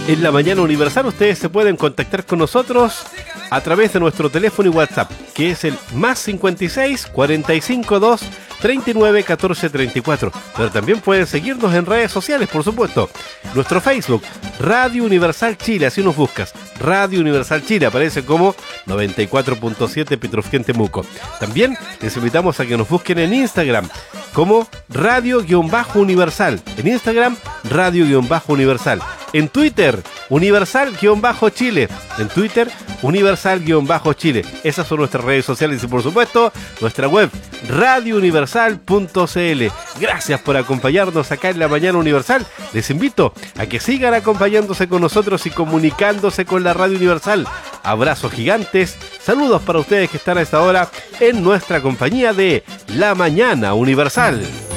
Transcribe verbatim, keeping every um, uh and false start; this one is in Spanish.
En la Mañana Universal ustedes se pueden contactar con nosotros a través de nuestro teléfono y WhatsApp, que es el más cincuenta y seis, cuarenta y cinco, dos, treinta y nueve, catorce, treinta y cuatro. Pero también pueden seguirnos en redes sociales, por supuesto. Nuestro Facebook, Radio Universal Chile, así nos buscas. Radio Universal Chile, aparece como noventa y cuatro punto siete Petrofquén Temuco. También les invitamos a que nos busquen en Instagram como Radio-Universal. En Instagram, Radio-Universal. En Twitter, Universal-Chile. En Twitter, Universal-Chile. Esas son nuestras redes sociales y, por supuesto, nuestra web, radio universal punto c l. Gracias por acompañarnos acá en la Mañana Universal. Les invito a que sigan acompañándose con nosotros y comunicándose con la Radio Universal. Abrazos gigantes. Saludos para ustedes que están a esta hora en nuestra compañía de La Mañana Universal.